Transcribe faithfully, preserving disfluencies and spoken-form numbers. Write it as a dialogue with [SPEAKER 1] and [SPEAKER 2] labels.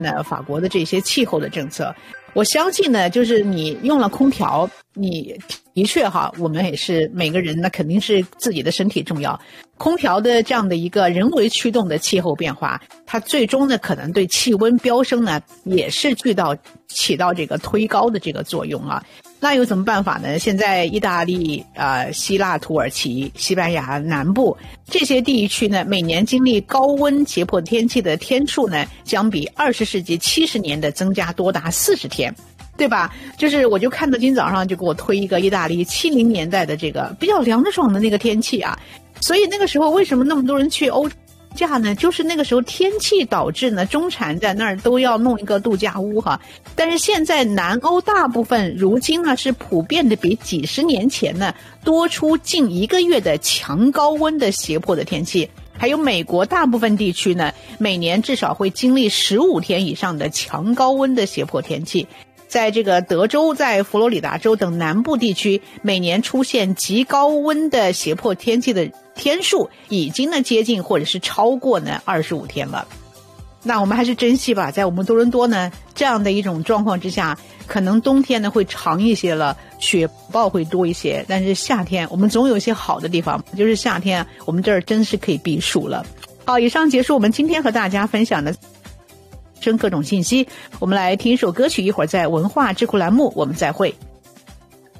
[SPEAKER 1] 呢法国的这些气候的政策。我相信呢，就是你用了空调，你的确哈，我们也是每个人呢肯定是自己的身体重要。空调的这样的一个人为驱动的气候变化，它最终呢可能对气温飙升呢也是起到起到这个推高的这个作用啊。那有什么办法呢？现在意大利、呃、希腊、土耳其、西班牙南部这些地区呢，每年经历高温胁迫天气的天数呢，将比二十世纪七十年的增加多达四十天，对吧？就是我就看到今早上就给我推一个意大利七零年代的这个比较凉爽的那个天气啊，所以那个时候为什么那么多人去欧洲假呢？就是那个时候天气导致呢，中产在那儿都要弄一个度假屋哈。但是现在南欧大部分如今呢是普遍的比几十年前呢多出近一个月的强高温的胁迫的天气。还有美国大部分地区呢，每年至少会经历十五天以上的强高温的胁迫天气。在这个德州、在佛罗里达州等南部地区，每年出现极高温的胁迫天气的天数已经呢接近或者是超过呢二十五天了。那我们还是珍惜吧，在我们多伦多呢这样的一种状况之下，可能冬天呢会长一些了，雪暴会多一些，但是夏天我们总有一些好的地方，就是夏天我们这儿真是可以避暑了。好，以上结束我们今天和大家分享的各种信息，我们来听一首歌曲，一会儿在文化智库栏目我们再会。